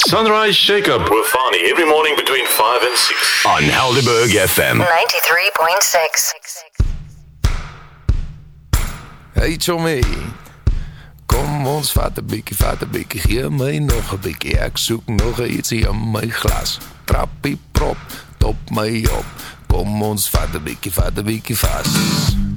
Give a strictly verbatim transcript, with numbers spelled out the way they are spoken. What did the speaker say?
Sunrise Shake-Up with Fani every morning between five and six on Helderberg F M ninety-three point six. Hey Tommy, kom ons vat 'n bietjie, vat 'n bietjie, gee my nog 'n bietjie. Ek soek nog ietsie in my glas. Trappie prop, top my op. Kom ons vat 'n bietjie, vat 'n bietjie vas.